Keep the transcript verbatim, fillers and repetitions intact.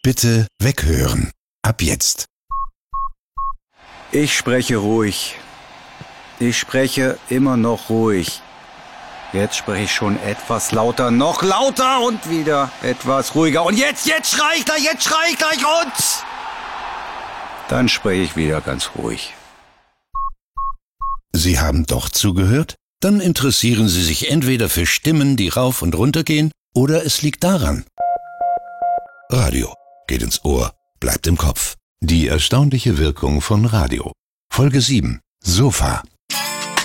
Bitte weghören. Ab jetzt. Ich spreche ruhig. Ich spreche immer noch ruhig. Jetzt spreche ich schon etwas lauter, noch lauter und wieder etwas ruhiger. Und jetzt, jetzt schrei ich gleich, jetzt schrei ich gleich und... Dann spreche ich wieder ganz ruhig. Sie haben doch zugehört? Dann interessieren Sie sich entweder für Stimmen, die rauf und runter gehen, oder es liegt daran. Radio geht ins Ohr, bleibt im Kopf. Die erstaunliche Wirkung von Radio. Folge sieben. Sofa.